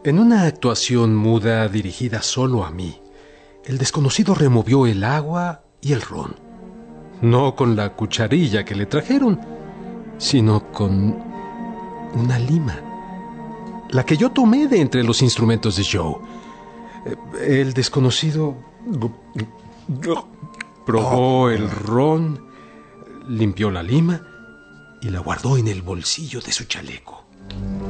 En una actuación muda dirigida solo a mí, el desconocido removió el agua y el ron. No con la cucharilla que le trajeron, sino con una lima, la que yo tomé de entre los instrumentos de Joe. El desconocido probó el ron, limpió la lima y la guardó en el bolsillo de su chaleco.